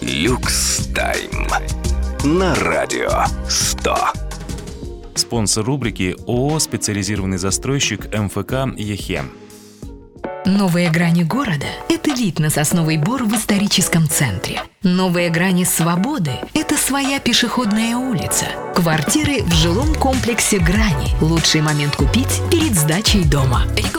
Люкс Тайм на радио 100. Спонсор рубрики ООО «Специализированный застройщик МФК ЕХЕ». Новые грани города – это вид на Сосновый Бор в историческом центре. Новые грани свободы – это своя пешеходная улица. Квартиры в жилом комплексе «Грани». Лучший момент купить перед сдачей дома.